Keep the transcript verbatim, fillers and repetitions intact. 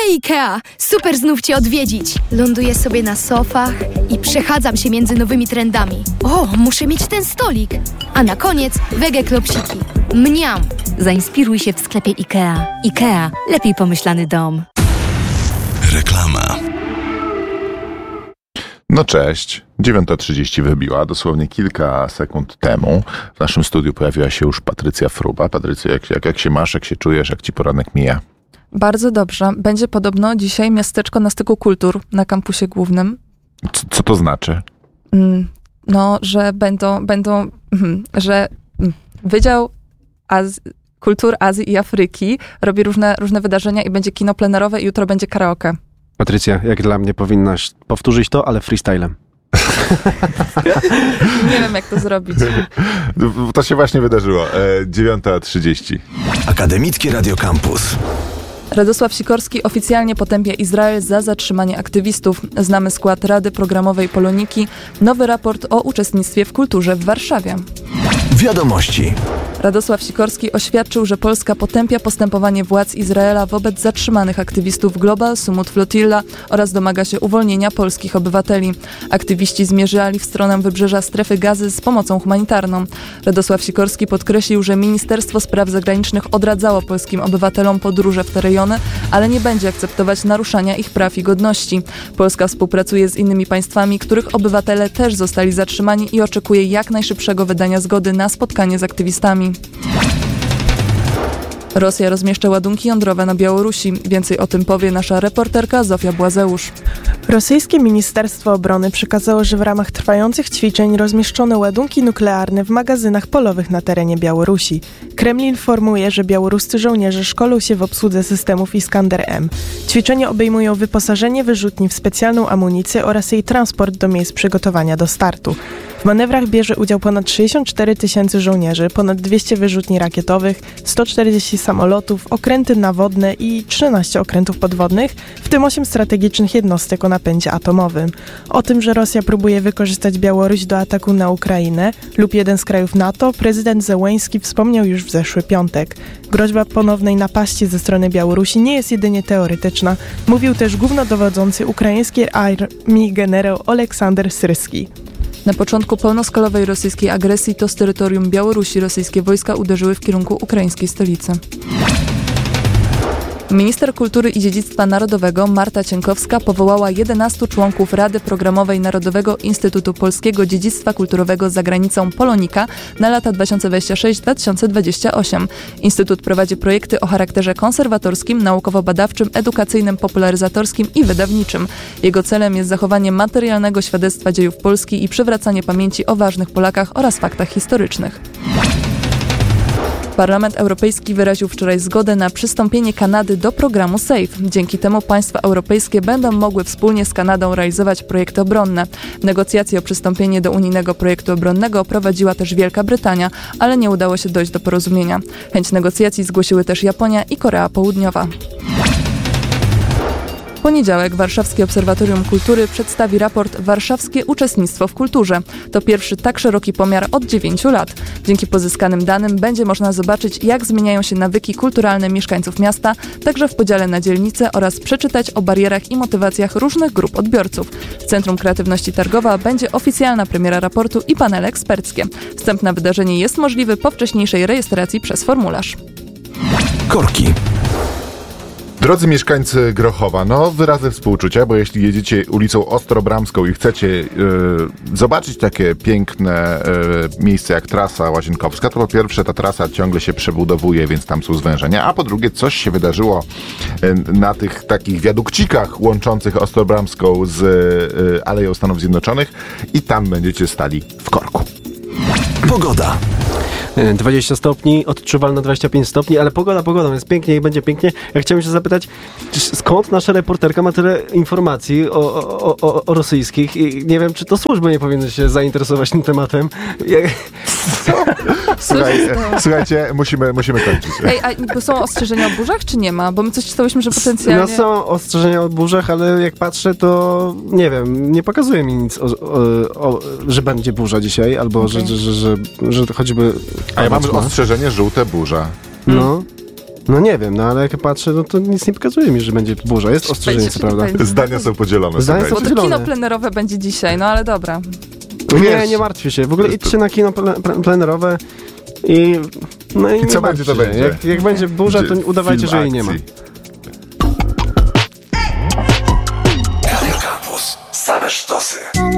Hej Ikea, super znów Cię odwiedzić. Ląduję sobie na sofach i przechadzam się między nowymi trendami. O, muszę mieć ten stolik. A na koniec wege klopsiki. Mniam. Zainspiruj się w sklepie Ikea. Ikea, lepiej pomyślany dom. Reklama. No cześć, dziewiąta trzydzieści wybiła, dosłownie kilka sekund temu w naszym studiu pojawiła się już Patrycja Fruba. Patrycja, jak, jak, jak się masz, jak się czujesz, jak ci poranek mija? Bardzo dobrze. Będzie podobno dzisiaj miasteczko na styku kultur na kampusie głównym. Co, co to znaczy? No, że będą, będą że Wydział Az- Kultur Azji i Afryki robi różne, różne wydarzenia i będzie kino plenerowe i jutro będzie karaoke. Patrycja, jak dla mnie powinnaś powtórzyć to, ale freestylem. Nie wiem, jak to zrobić. To się właśnie wydarzyło. dziewiąta trzydzieści. Akademickie Radio Campus. Radosław Sikorski oficjalnie potępia Izrael za zatrzymanie aktywistów. Znamy skład Rady Programowej Poloniki. Nowy raport o uczestnictwie w kulturze w Warszawie. Wiadomości. Radosław Sikorski oświadczył, że Polska potępia postępowanie władz Izraela wobec zatrzymanych aktywistów Global Sumut Flotilla oraz domaga się uwolnienia polskich obywateli. Aktywiści zmierzali w stronę wybrzeża Strefy Gazy z pomocą humanitarną. Radosław Sikorski podkreślił, że Ministerstwo Spraw Zagranicznych odradzało polskim obywatelom podróże w te rejony, ale nie będzie akceptować naruszania ich praw i godności. Polska współpracuje z innymi państwami, których obywatele też zostali zatrzymani i oczekuje jak najszybszego wydania zgody na spotkanie z aktywistami. Rosja rozmieszcza ładunki jądrowe na Białorusi. Więcej o tym powie nasza reporterka Zofia Błazeusz. Rosyjskie Ministerstwo Obrony przekazało, że w ramach trwających ćwiczeń rozmieszczono ładunki nuklearne w magazynach polowych na terenie Białorusi. Kreml informuje, że białoruscy żołnierze szkolą się w obsłudze systemów Iskander M. Ćwiczenia obejmują wyposażenie wyrzutni w specjalną amunicję oraz jej transport do miejsc przygotowania do startu. W manewrach bierze udział ponad sześćdziesiąt cztery tysiące żołnierzy, ponad dwieście wyrzutni rakietowych, sto czterdzieści samolotów, okręty nawodne i trzynaście okrętów podwodnych, w tym osiem strategicznych jednostek o napędzie atomowym. O tym, że Rosja próbuje wykorzystać Białoruś do ataku na Ukrainę lub jeden z krajów NATO, prezydent Zełenski wspomniał już w zeszły piątek. Groźba ponownej napaści ze strony Białorusi nie jest jedynie teoretyczna, mówił też głównodowodzący ukraińskiej armii generał Oleksander Syrski. Na początku pełnoskalowej rosyjskiej agresji to z terytorium Białorusi rosyjskie wojska uderzyły w kierunku ukraińskiej stolicy. Minister Kultury i Dziedzictwa Narodowego Marta Cienkowska powołała jedenastu członków Rady Programowej Narodowego Instytutu Polskiego Dziedzictwa Kulturowego za granicą Polonika na lata dwa tysiące dwudziesty szósty do dwa tysiące dwudziestego ósmego. Instytut prowadzi projekty o charakterze konserwatorskim, naukowo-badawczym, edukacyjnym, popularyzatorskim i wydawniczym. Jego celem jest zachowanie materialnego świadectwa dziejów Polski i przywracanie pamięci o ważnych Polakach oraz faktach historycznych. Parlament Europejski wyraził wczoraj zgodę na przystąpienie Kanady do programu SAFE. Dzięki temu państwa europejskie będą mogły wspólnie z Kanadą realizować projekty obronne. Negocjacje o przystąpienie do unijnego projektu obronnego prowadziła też Wielka Brytania, ale nie udało się dojść do porozumienia. Chęć negocjacji zgłosiły też Japonia i Korea Południowa. W poniedziałek Warszawskie Obserwatorium Kultury przedstawi raport Warszawskie uczestnictwo w kulturze. To pierwszy tak szeroki pomiar od dziewięciu lat. Dzięki pozyskanym danym będzie można zobaczyć, jak zmieniają się nawyki kulturalne mieszkańców miasta, także w podziale na dzielnice oraz przeczytać o barierach i motywacjach różnych grup odbiorców. W Centrum Kreatywności Targowa będzie oficjalna premiera raportu i panele eksperckie. Wstęp na wydarzenie jest możliwy po wcześniejszej rejestracji przez formularz. Korki. Drodzy mieszkańcy Grochowa, no wyrazy współczucia, bo jeśli jedziecie ulicą Ostrobramską i chcecie yy, zobaczyć takie piękne yy, miejsce jak trasa Łazienkowska, to po pierwsze ta trasa ciągle się przebudowuje, więc tam są zwężenia, a po drugie coś się wydarzyło yy, na tych takich wiadukcikach łączących Ostrobramską z yy, Aleją Stanów Zjednoczonych i tam będziecie stali w korku. Pogoda. dwadzieścia stopni, odczuwalna dwadzieścia pięć stopni, ale pogoda, pogoda, więc pięknie i będzie pięknie. Ja chciałem się zapytać, skąd nasza reporterka ma tyle informacji o, o, o, o rosyjskich i nie wiem, czy to służby nie powinny się zainteresować tym tematem. Co? Słuchaj, słuchajcie, musimy, musimy kończyć. Ej, a są ostrzeżenia o burzach, czy nie ma? Bo my coś czytałyśmy, że potencjalnie... No są ostrzeżenia o burzach, ale jak patrzę, to nie wiem, nie pokazuje mi nic, o, o, o, że będzie burza dzisiaj, albo okay. że, że, że, że, że choćby... A ja mam ostrzeżenie żółte burza. No. No nie wiem, no ale jak patrzę, no to nic nie pokazuje mi, że będzie burza. Jest ostrzeżenie, co prawda. Będzie. Zdania są podzielone. Zdania są Bo to podzielone. kino plenerowe będzie dzisiaj, no ale dobra. Nie, nie martwcie się. W ogóle idźcie na kino ple- plenerowe i... No i, I nie co martwcie będzie, to się. będzie. Jak, jak będzie burza, to Będzie udawajcie, film że jej nie ma. akcji.